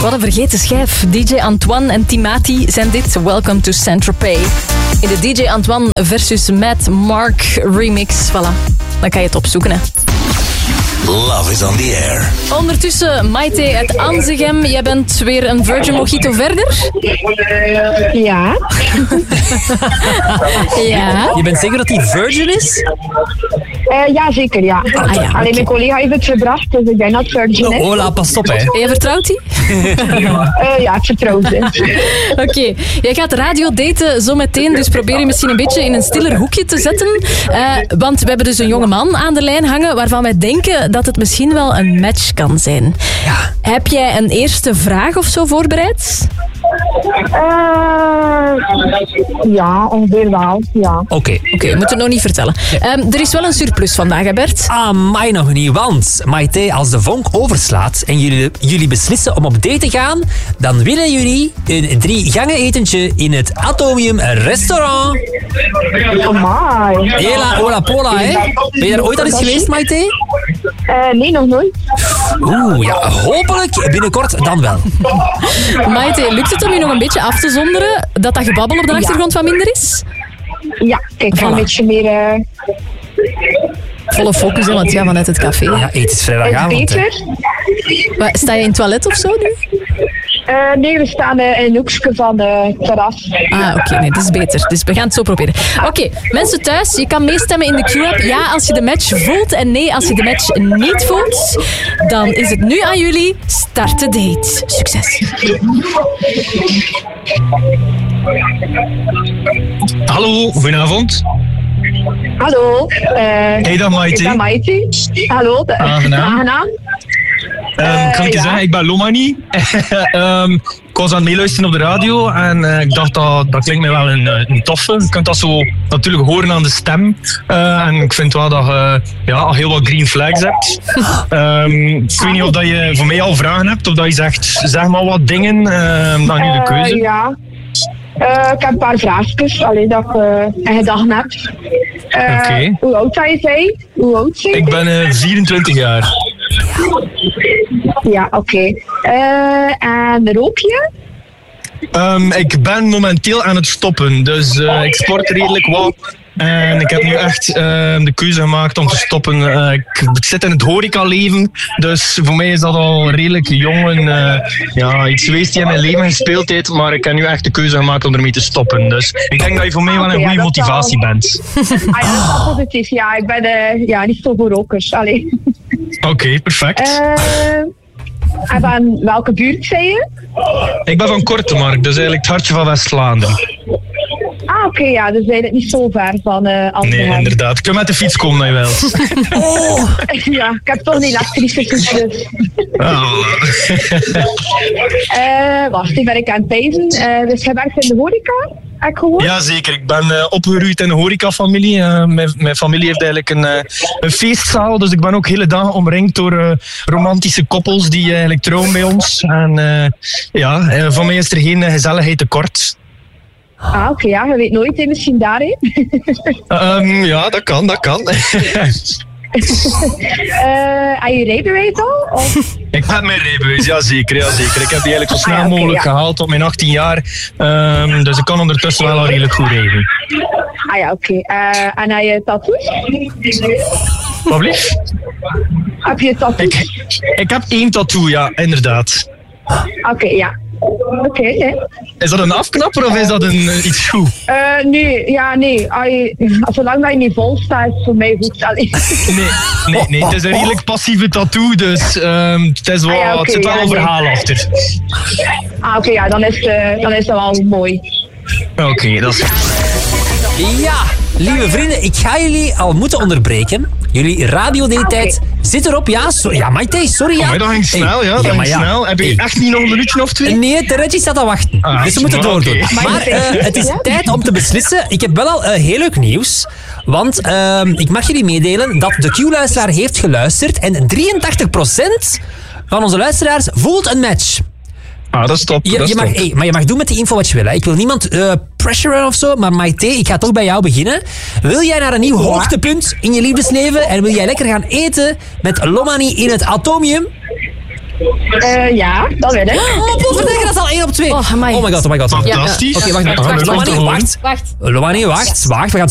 Wat een vergeten schijf. DJ Antoine en Timati zijn dit. Welcome to Saint-Tropez. In de DJ Antoine versus Matt Mark remix. Voilà. Dan kan je het opzoeken, hè. Love is on the air. Ondertussen, Maite uit Anzegem. Jij bent weer een Virgin Mojito verder? Ja. Ja. Je bent zeker dat die Virgin is? Ja, zeker, ja. Alleen mijn collega heeft het gebracht, dus ik denk dat het Virgin is. Ola, pas op, hè. En je vertrouwt die? Ja, ik vertrouw ze. Oké, jij gaat radio daten zo meteen, dus probeer je misschien een beetje in een stiller hoekje te zetten. Want we hebben dus een jonge man aan de lijn hangen waarvan wij denken dat het misschien wel een match kan zijn. Ja. Heb jij een eerste vraag of zo voorbereid? Ja, ongeveer wel, ja. Oké, Oké, we moeten het nog niet vertellen. Er is wel een surplus vandaag, hè Bert? Amai, nog niet, want Maite, als de vonk overslaat en jullie beslissen om op date te gaan, dan winnen jullie een 3 gangen etentje in het Atomium restaurant. Amai. Hela, hola, pola, hè? Ben je daar ooit al eens geweest, Maite? Nee, nog nooit. Oeh, ja, hopelijk binnenkort dan wel. Maite, lukt het om je nog een beetje af te zonderen? Dat gebabbel op de achtergrond wat minder is? Ja, kijk, Voilà. een beetje meer... Volle focus, hè, want ja, vanuit het café. Ja, het is is vrijdagavond, hè. beter. Sta je in het toilet of zo nu? Nee, we staan in een hoekje van het terras. Oké, nee, dat is beter. Dus we gaan het zo proberen. Oké, mensen thuis, je kan meestemmen in de Q-app. Ja, als je de match voelt en nee, als je de match niet voelt. Dan is het nu aan jullie. Start de date. Succes. Hallo, goedenavond. Hallo. Hey dan, Maite. Ik ben Maite. Hallo. Aangenaam. Ik kan je ja. zeggen, ik ben Lomani. Ik was aan het meeluisteren op de radio en ik dacht dat klinkt mij wel een toffe. Je kunt dat zo natuurlijk horen aan de stem. En ik vind wel dat je al heel wat green flags hebt. Ik weet niet of dat je voor mij al vragen hebt of dat je zegt, zeg maar wat dingen, dan nu de keuze. Ja. Ik heb een paar vraagjes, alleen dat ik een gedachte heb. Oké. Hoe oud zijn je? Zei? Hoe oud zijn je? Ik ben 24 jaar. Ja, oké. En rook je? Ik ben momenteel aan het stoppen, dus ik sport redelijk wat. En ik heb nu echt de keuze gemaakt om te stoppen. Ik zit in het horecaleven, dus voor mij is dat al redelijk jong. Iets geweest die in mijn leven gespeeld heeft, maar ik heb nu echt de keuze gemaakt om ermee te stoppen. Dus ik denk dat je voor mij wel een goede motivatie bent. Ja, dat is wel positief. Ja, ik ben niet zo voor rokers. Allee. Oké, perfect. En van welke buurt zei je? Ik ben van Kortemark, dus eigenlijk het hartje van West-Vlaanderen. Oké, ja, dus ben je niet zo ver van Amsterdam. Nee, inderdaad. Je kunt met de fiets komen, dat je wilt. Ja, ik heb toch een elektrische fiets. Dus. Wacht, ik ben aan het pijzen. Dus je werkt in de horeca, heb ik gehoord? Ja, zeker. Ik ben opgegroeid in een horecafamilie. Mijn familie heeft eigenlijk een feestzaal, dus ik ben ook hele dagen omringd door romantische koppels die eigenlijk trouwen bij ons. En van mij is er geen gezelligheid tekort. Oké, ja, je weet nooit, misschien daarheen. Ja, dat kan. Heb je rijbewijs al? Of? Ik heb mijn rijbewijs, ja zeker. Ik heb die eigenlijk zo snel mogelijk gehaald op mijn 18 jaar. Dus ik kan ondertussen wel al redelijk goed rijden. Oké. En heb je tattoos? Wat blieft? Heb je tattoos? Ik heb 1 tattoo, ja, inderdaad. Oké, ja. Oké. Is dat een afknapper of is dat iets goed? Nee. Zolang dat je niet vol staat, is het voor mij goed. Nee. Het is een redelijk passieve tattoo, dus het is wel, het zit wel een verhaal achter. Oké, ja, dan is dat wel mooi. Oké, dat is... Ja, lieve vrienden, ik ga jullie al moeten onderbreken. Jullie radiodate-tijd zit erop. Ja, Maite, sorry. Ja. Maar dat ging snel, ja. Dat ging snel. Heb je echt niet nog een minuutje of 2? Nee, de Reggie staat aan wachten. Dus we moeten doordoen. Okay. Maar het is tijd om te beslissen. Ik heb wel al heel leuk nieuws. Want ik mag jullie meedelen dat de Q-luisteraar heeft geluisterd. En 83% van onze luisteraars voelt een match. Dat is top. Maar je mag doen met die info wat je wil. Hè. Ik wil niemand pressuren of zo, maar Maite, ik ga toch bij jou beginnen. Wil jij naar een nieuw hoogtepunt in je liefdesleven en wil jij lekker gaan eten met Lomani in het Atomium? Ja, dat wil ik. verdenken, dat is al 1 op 2. Oh, amai. Oh my god. Fantastisch. Oké, wacht. Ja, dat komt er gewoon. Wacht. We gaan